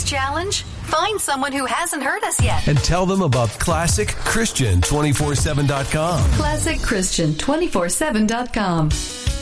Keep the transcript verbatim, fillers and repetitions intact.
challenge? Find someone who hasn't heard us yet. And tell them about Classic Christian two forty-seven dot com. Classic Christian two forty-seven dot com.